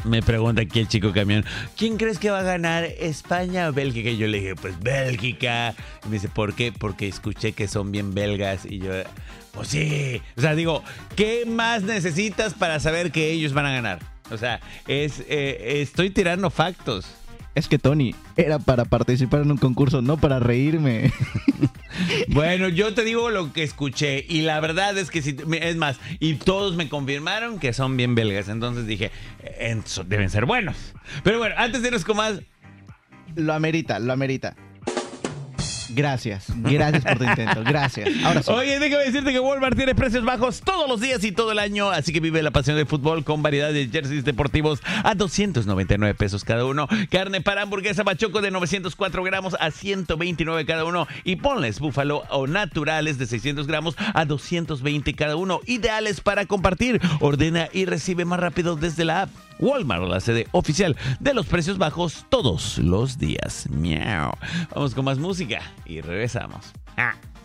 Me pregunta aquí el chico camión, ¿quién crees que va a ganar, España o Bélgica? Y yo le dije, pues Bélgica. Y me dice, ¿por qué? Porque escuché que son bien belgas. Y yo, pues sí. O sea, digo, ¿qué más necesitas para saber que ellos van a ganar? O sea, estoy tirando factos. Es que, Tony, era para participar en un concurso, no para reírme. Bueno, yo te digo lo que escuché y la verdad es que es más, y todos me confirmaron que son bien belgas, entonces dije, deben ser buenos. Pero bueno, antes de irnos con más... Lo amerita, lo amerita. Gracias por tu intento, gracias. Ahora sí. Oye, déjame decirte que Walmart tiene precios bajos todos los días y todo el año, así que vive la pasión del fútbol con variedad de jerseys deportivos a 299 pesos cada uno, carne para hamburguesa Bachoco de 904 gramos a 129 cada uno y ponles búfalo o naturales de 600 gramos a 220 cada uno, ideales para compartir. Ordena y recibe más rápido desde la app. Walmart, la sede oficial de los precios bajos todos los días. Miau. Vamos con más música y regresamos.